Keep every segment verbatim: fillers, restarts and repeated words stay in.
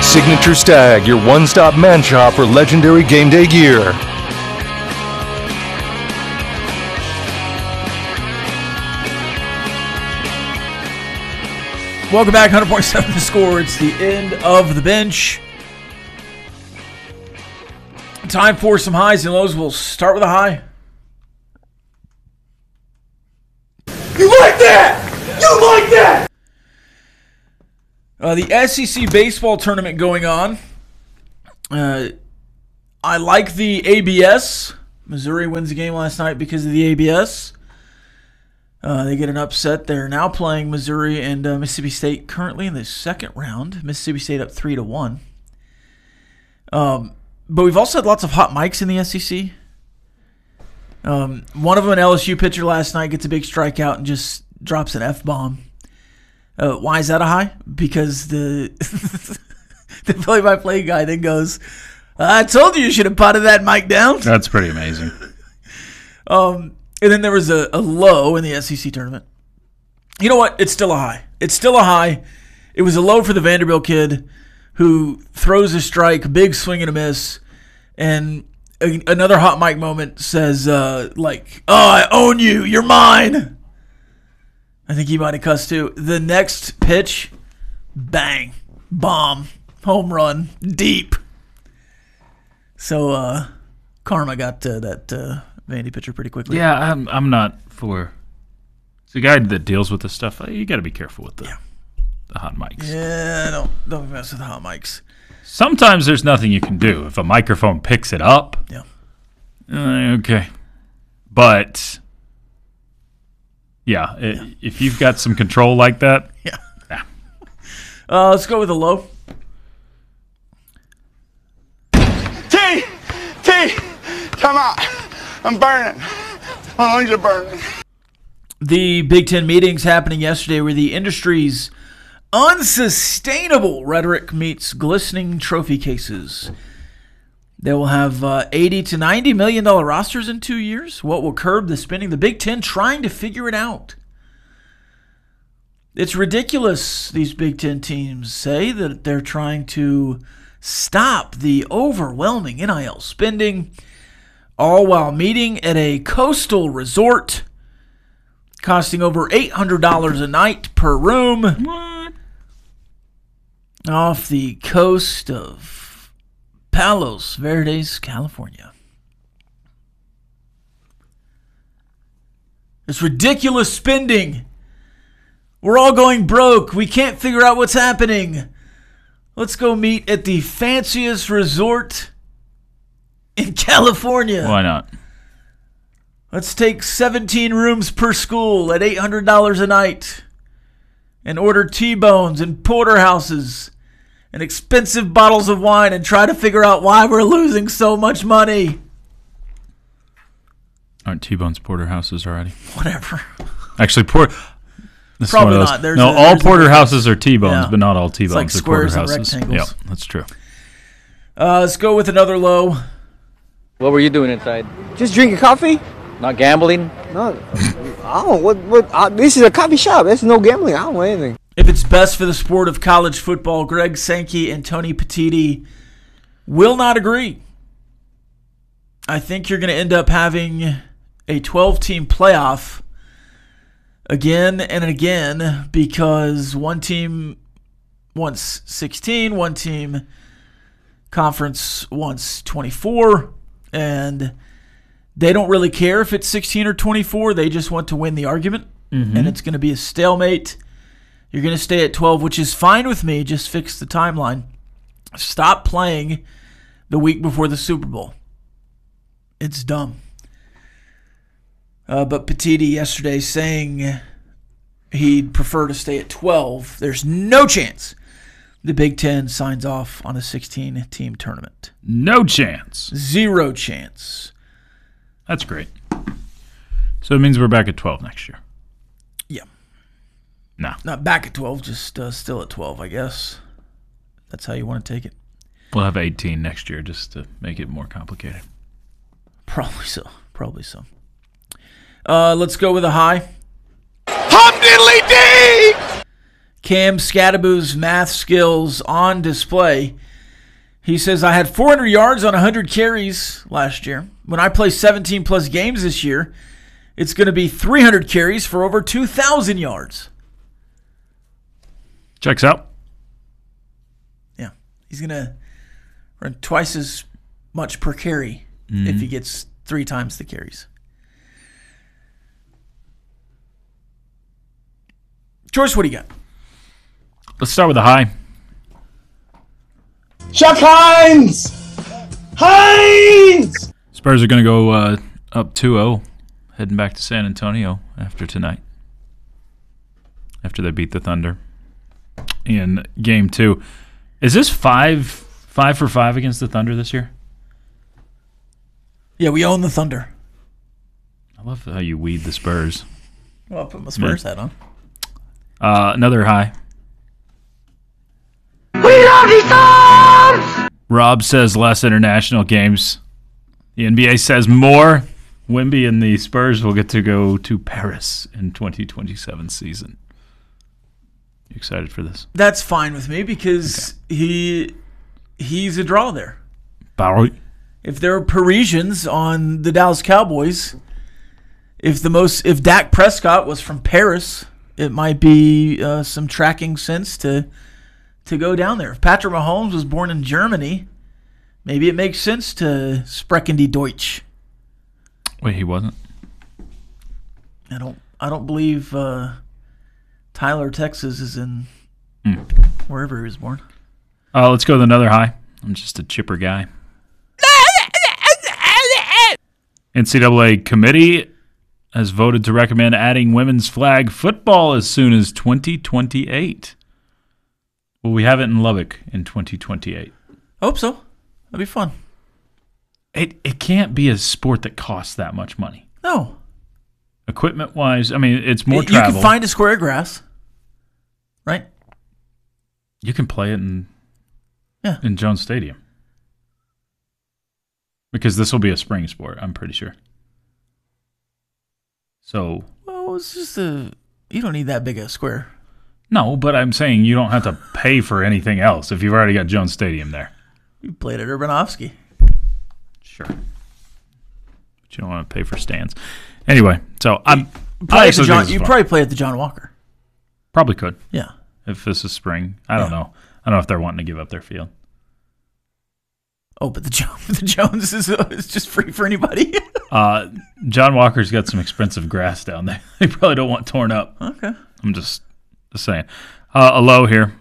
Signature Stag, your one-stop man shop for legendary game day gear. Welcome back, one hundred point seven The Score. It's the end of the bench. Time for some highs and lows. We'll start with a high. You like that? You like that? Uh, the S E C baseball tournament going on. Uh, I like the A B S. Missouri wins the game last night because of the A B S. Uh, they get an upset. They're now playing Missouri and uh, Mississippi State currently in the second round. Mississippi State up three to one. Um, but we've also had lots of hot mics in the S E C. Um, one of them, an L S U pitcher last night, gets a big strikeout and just drops an F-bomb. Uh, why is that a high? Because the the play-by-play guy then goes, "I told you you should have potted that mic down." That's pretty amazing. um. And then there was a, a low in the S E C tournament. You know what? It's still a high. It's still a high. It was a low for the Vanderbilt kid who throws a strike, big swing and a miss, and a, another hot mic moment says, uh, like, "Oh, I own you. You're mine." I think he might have cussed too. The next pitch, bang, bomb, home run, deep. So uh, Karma got uh, that... Uh, Vandy pitcher pretty quickly. Yeah, I'm I'm not for. It's a guy that deals with this stuff. You got to be careful with the yeah. the hot mics. Yeah, don't don't mess with the hot mics. Sometimes there's nothing you can do if a microphone picks it up. Yeah. Uh, okay, but yeah, it, yeah, if you've got some control like that, yeah. yeah. Uh, let's go with a low. T, T, come out. I'm burning. My lungs are burning. The Big Ten meetings happening yesterday were the industry's unsustainable rhetoric meets glistening trophy cases. They will have uh, eighty to ninety million dollars rosters in two years. What will curb the spending? The Big Ten trying to figure it out. It's ridiculous, these Big Ten teams say, that they're trying to stop the overwhelming N I L spending, all while meeting at a coastal resort costing over eight hundred dollars a night per room. What? Off the coast of Palos Verdes, California. It's ridiculous spending. We're all going broke. We can't figure out what's happening. Let's go meet at the fanciest resort in California. Why not? Let's take seventeen rooms per school at eight hundred dollars a night and order T-bones and porterhouses and expensive bottles of wine and try to figure out why we're losing so much money. Aren't T-bones porterhouses already? Whatever. Actually, port. Probably not. There's no, a, all there's porterhouses are T-bones, yeah. but not all T-bones like are squares and porterhouses. rectangles. Yeah, that's true. Uh, let's go with another low. What were you doing inside? Just drinking coffee? Not gambling? No, I don't. What? What? Uh, this is a coffee shop. There's no gambling. I don't know anything. If it's best for the sport of college football, Greg Sankey and Tony Petitti will not agree. I think you're going to end up having a twelve-team playoff again and again because one team wants sixteen, one team conference wants twenty-four, and they don't really care if it's sixteen or twenty-four. They just want to win the argument, mm-hmm. and it's going to be a stalemate. You're going to stay at twelve, which is fine with me. Just fix the timeline. Stop playing the week before the Super Bowl. It's dumb. Uh, but Petitti yesterday saying he'd prefer to stay at twelve. There's no chance the Big Ten signs off on a sixteen-team tournament. No chance. Zero chance. That's great. So it means we're back at twelve next year. Yeah. No. Not back at twelve, just uh, still at twelve, I guess. That's how you want to take it. We'll have eighteen next year just to make it more complicated. Probably so. Probably so. Uh, let's go with a high. Hum diddly dee! Cam Scadaboo's math skills on display. He says, I had four hundred yards on one hundred carries last year. When I play seventeen plus games this year, it's going to be three hundred carries for over two thousand yards. Checks out. Yeah. He's going to run twice as much per carry mm-hmm. if he gets three times the carries. George, what do you got? Let's start with a high. Chuck Hines! Hines! Spurs are going to go uh, up two oh, heading back to San Antonio after tonight, after they beat the Thunder in game two. Is this five five for five against the Thunder this year? Yeah, we own the Thunder. I love how you weed the Spurs. Well, I'll put my Spurs hat on. Uh, another high. We love you, Thumbs! Rob says less international games. The N B A says more. Wemby and the Spurs will get to go to Paris in twenty twenty-seven season. You excited for this? That's fine with me because okay. he he's a draw there. Barry. If there are Parisians on the Dallas Cowboys, if the most if Dak Prescott was from Paris, it might be uh, some tracking sense to to go down there. If Patrick Mahomes was born in Germany, maybe it makes sense to sprechen die Deutsch. Wait, he wasn't? I don't. I don't believe uh, Tyler, Texas, is in mm. wherever he was born. Uh, let's go with another high. I'm just a chipper guy. N C double A committee has voted to recommend adding women's flag football as soon as twenty twenty-eight. Will we have it in Lubbock in twenty twenty-eight? I hope so. That'd be fun. It it can't be a sport that costs that much money. No. Equipment-wise, I mean, it's more you travel. You can find a square of grass, right? You can play it in, yeah. in Jones Stadium. Because this will be a spring sport, I'm pretty sure. So. Well, it's just a. You don't need that big a square. No, but I'm saying you don't have to pay for anything else if you've already got Jones Stadium there. You played at Urbanovsky. Sure. But you don't want to pay for stands. Anyway, so I'm. I actually John, you probably play at the John Walker. Probably could. Yeah. If this is spring. I don't yeah. know. I don't know if they're wanting to give up their field. Oh, but the, jo- the Jones is, uh, is just free for anybody. uh, John Walker's got some expensive grass down there. They probably don't want torn up. Okay. I'm just, just saying. Uh, a low here.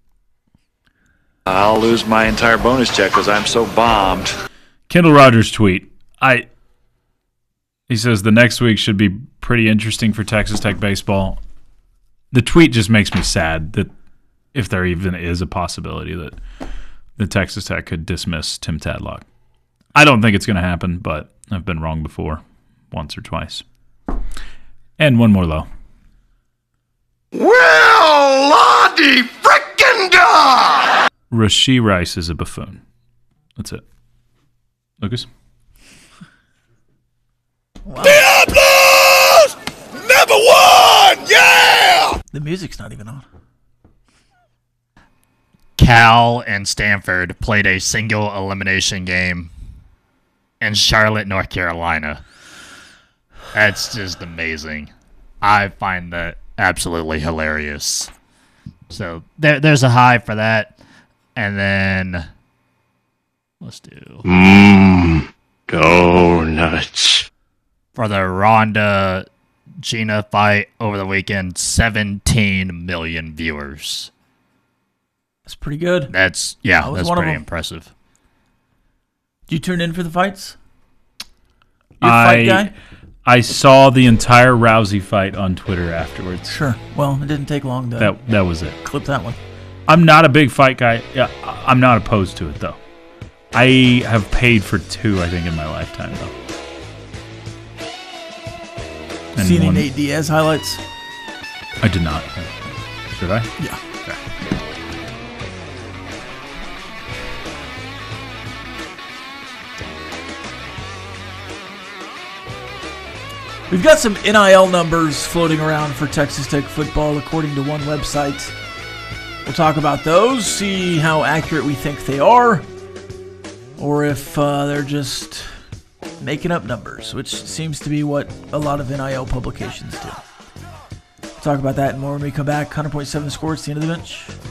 I'll lose my entire bonus check because I'm so bombed. Kendall Rogers tweet. I. He says the next week should be pretty interesting for Texas Tech baseball. The tweet just makes me sad that if there even is a possibility that the Texas Tech could dismiss Tim Tadlock. I don't think it's going to happen, but I've been wrong before, once or twice. And one more low. Well, Lottie frickin' da! Rashee Rice is a buffoon. That's it. Lucas? Wow. Diablos! Number one! Yeah! The music's not even on. Cal and Stanford played a single elimination game in Charlotte, North Carolina. That's just amazing. I find that absolutely hilarious. So there, there's a high for that. And then let's do Mmm, donuts. For the Ronda Gina fight over the weekend, seventeen million viewers. That's pretty good. That's yeah, that that's pretty impressive. Did you tune in for the fights? You a fight guy? I saw the entire Rousey fight on Twitter afterwards. Sure. Well, it didn't take long to that that was it. Clip that one. I'm not a big fight guy. Yeah, I'm not opposed to it though. I have paid for two, I think, in my lifetime though. And Seen any one, Nate Diaz highlights? I did not. Should I? Yeah. Okay. We've got some N I L numbers floating around for Texas Tech football, according to one website. We'll talk about those, see how accurate we think they are, or if uh, they're just making up numbers, which seems to be what a lot of N I L publications do. We'll talk about that and more when we come back. one hundred point seven The Score, it's the end of the bench.